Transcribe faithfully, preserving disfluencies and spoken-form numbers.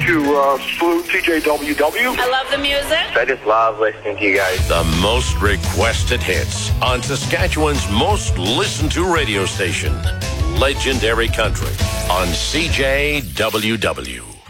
to uh, salute T J W W. I love the music. I just love listening to you guys. The most requested hits on Saskatchewan's most listened to radio station, Legendary Country on C J W W.